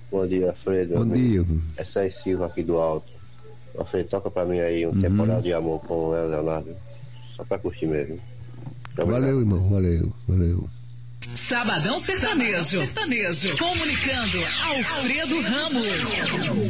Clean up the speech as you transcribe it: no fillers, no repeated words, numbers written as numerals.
Bom dia, Alfredo. Bom dia. Essa é Silva aqui do Alto. Alfredo, toca pra mim aí um temporal de amor com o Leonardo. Só pra curtir mesmo. Valeu, irmão. Valeu. Sabadão Sertanejo. Comunicando Alfredo Ramos.